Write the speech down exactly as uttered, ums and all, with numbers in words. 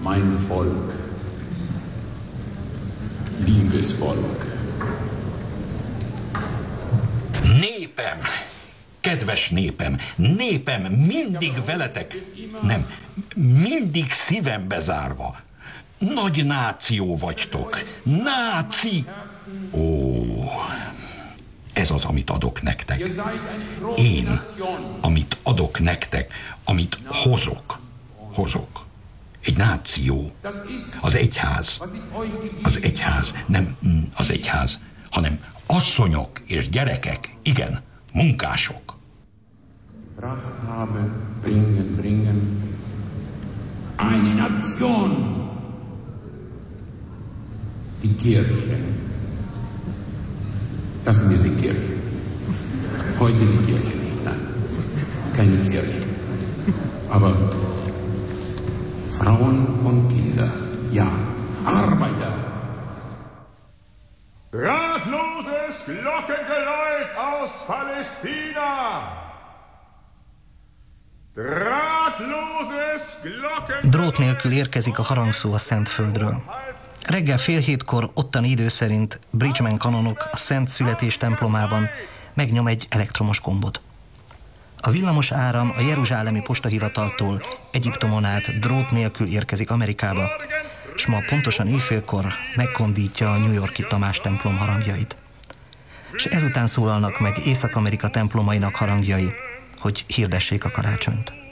Mein Volk, liebes Volk. Népem, kedves népem, népem, mindig veletek, nem, mindig szívembe zárva. Nagy náció vagytok, náci! Ó, ez az, amit adok nektek. Én, amit adok nektek, amit hozok, hozok. Egy náció, az egyház, az egyház, nem az egyház, hanem asszonyok és gyerekek, igen, munkások. Pracht habe, bringen, bringen, eine Nation, die Kirche. Lassen wir die Kirche. Heute die Kirche nicht, nein, keine Kirche. Aber Frauen und Kinder, ja, Arbeiter. Ratloses Glockengeläut aus Palästina! Drátloses Glocken... Drót nélkül érkezik a harangszó a Szentföldről. Reggel fél hétkor ottani idő szerint Bridgman kanonok a Szent Születés templomában megnyom egy elektromos gombot. A villamos áram a jeruzsálemi postahivataltól Egyiptomon át drót nélkül érkezik Amerikába, s ma pontosan éjfélkor megkondítja a New York-i Tamás templom harangjait. És ezután szólalnak meg Észak-Amerika templomainak harangjai, hogy hirdessék a karácsonyt.